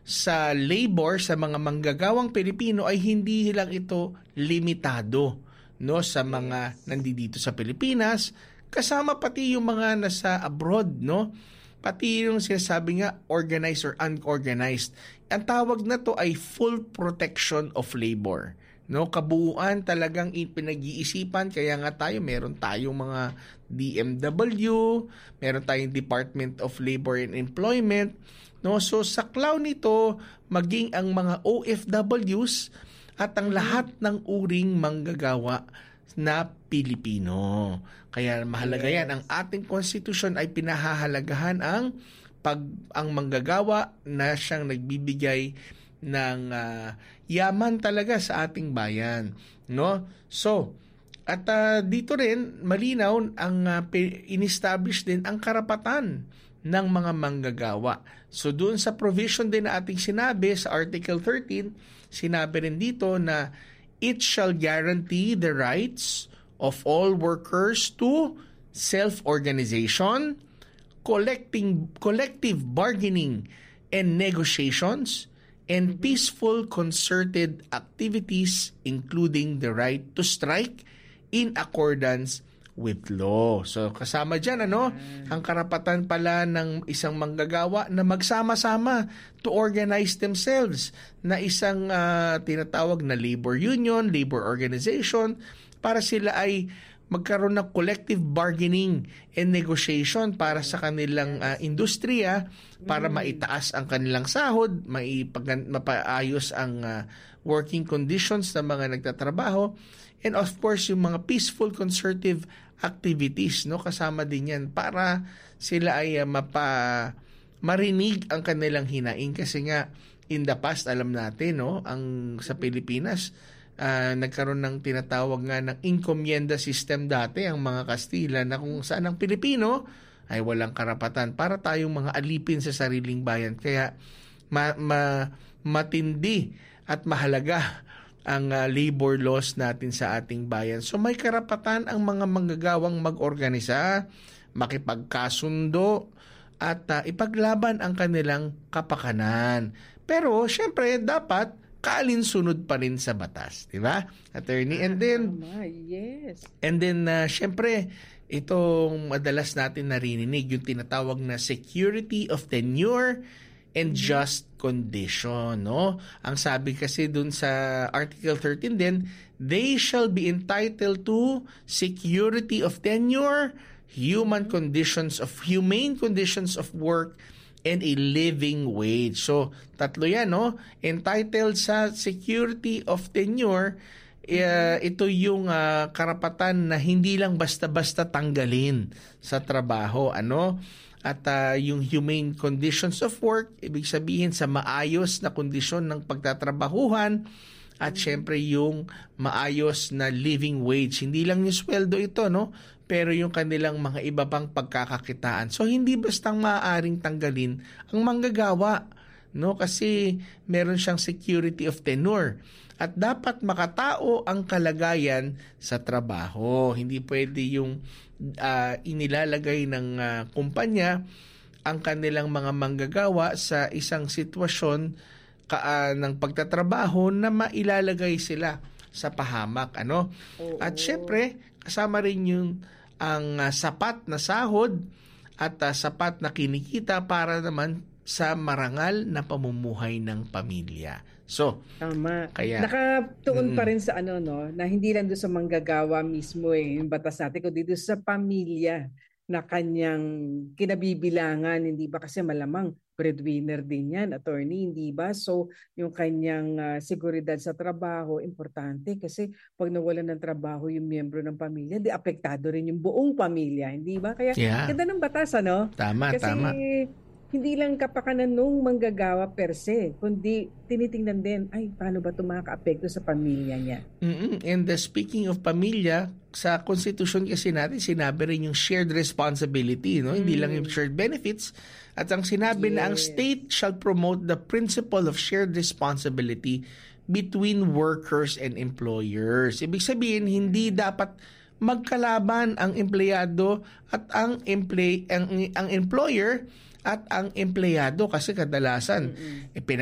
sa labor sa mga manggagawang Pilipino ay hindi lang ito limitado, no, sa mga nandito sa Pilipinas, kasama pati yung mga nasa abroad, no? Pati yung sinasabi nga organized or unorganized. Ang tawag na to ay full protection of labor. No, kabuuan talagang pinag-iisipan, kaya nga meron tayong mga DMW, meron tayong Department of Labor and Employment, no. So sa cloud nito maging ang mga OFWs at ang lahat ng uring manggagawa na Pilipino. Kaya mahalaga yan. Ang ating konstitusyon ay pinahahalagahan ang manggagawa na siyang nagbibigay ng yaman talaga sa ating bayan, no? So, at dito rin malinaw ang in-establish din ang karapatan ng mga manggagawa. So doon sa provision din na ating sinabi sa Article 13, sinabi rin dito na it shall guarantee the rights of all workers to self-organization, collective bargaining and negotiations, and peaceful concerted activities, including the right to strike in accordance with law. So kasama dyan ang karapatan pala ng isang manggagawa na magsama-sama to organize themselves na isang tinatawag na labor union, labor organization, para sila ay magkaroon ng collective bargaining and negotiation para sa kanilang industriya, para maitaas ang kanilang sahod, mapaayos ang working conditions ng mga nagtatrabaho, and of course yung mga peaceful concerted activities, no, kasama din yan para sila ay marinig ang kanilang hinaing. Kasi nga in the past alam natin, no, ang sa Pilipinas nagkaroon ng tinatawag nga ng encomienda system dati ang mga Kastila, na kung saan ang Pilipino ay walang karapatan, para tayong mga alipin sa sariling bayan. Kaya matindi at mahalaga ang labor laws natin sa ating bayan. So may karapatan ang mga manggagawang mag-organisa, makipagkasundo, at ipaglaban ang kanilang kapakanan. Pero syempre dapat kaalinsunod pa rin sa batas, di ba, attorney? And then, yes. And then, syempre, itong madalas natin narinig, yung tinatawag na security of tenure and just condition, no? Ang sabi kasi dun sa Article 13 din, they shall be entitled to security of tenure, humane conditions of work, and a living wage. So, tatlo yan, no? Entitled sa security of tenure, ito yung karapatan na hindi lang basta-basta tanggalin sa trabaho, At yung humane conditions of work, ibig sabihin sa maayos na kondisyon ng pagtatrabahuhan, at syempre yung maayos na living wage. Hindi lang yung sweldo ito, no? Pero yung kanilang mga iba pang pagkakakitaan. So hindi bastang maaaring tanggalin ang manggagawa, no? Kasi meron siyang security of tenure. At dapat makatao ang kalagayan sa trabaho. Hindi pwede yung inilalagay ng kumpanya ang kanilang mga manggagawa sa isang sitwasyon ng pagtatrabaho na mailalagay sila sa pahamak, At syempre, kasama rin yung ang sapat na sahod at sapat na kinikita para naman sa marangal na pamumuhay ng pamilya. So, tama. Kaya nakatuon pa rin sa na hindi lang doon sa manggagawa mismo yung batas natin, kundi doon sa pamilya na kanyang kinabibilangan, hindi ba? Kasi malamang breadwinner din yan, attorney, hindi ba? So, yung kanyang seguridad sa trabaho, importante kasi pag nawalan ng trabaho yung miyembro ng pamilya, di apektado rin yung buong pamilya, hindi ba? Kaya ganda ng batas, Tama, kasi tama. hindi lang kapakanan nung manggagawa per se, kundi tinitingnan din, paano ba ito makaka-apekto sa pamilya niya? And speaking of pamilya, sa konstitusyon kasi natin, sinabi rin yung shared responsibility, Hindi lang yung shared benefits. At ang sinabi na ang state shall promote the principle of shared responsibility between workers and employers. Ibig sabihin, hindi dapat magkalaban ang empleyado at ang employer at ang empleyado, kasi kadalasan